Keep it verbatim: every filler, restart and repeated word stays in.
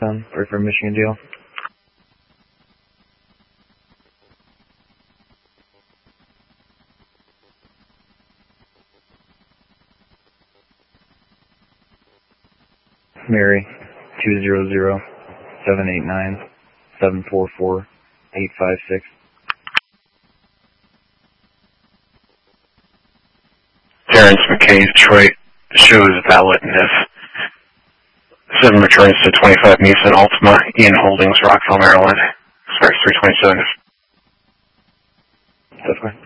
southbound, right for Michigan deal. Mary, two zero zero, seven eight nine, seven four four, eight five six. Terrence McKay, Detroit, shows valid and if seven returns to twenty-five Nissan Altima, Ian Holdings, Rockville, Maryland. Starts three twenty-seven. That's fine.